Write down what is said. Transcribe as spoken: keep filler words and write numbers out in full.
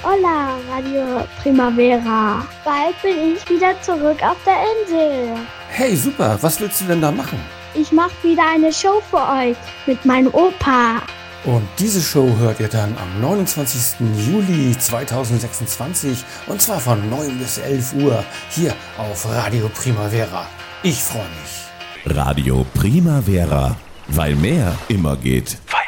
Hola, Radio Primavera. Bald bin ich wieder zurück auf der Insel. Hey, super. Was willst du denn da machen? Ich mache wieder eine Show für euch mit meinem Opa. Und diese Show hört ihr dann am neunundzwanzigsten Juli zweitausendsechsundzwanzig und zwar von neun bis elf Uhr hier auf Radio Primavera. Ich freue mich. Radio Primavera, weil mehr immer geht.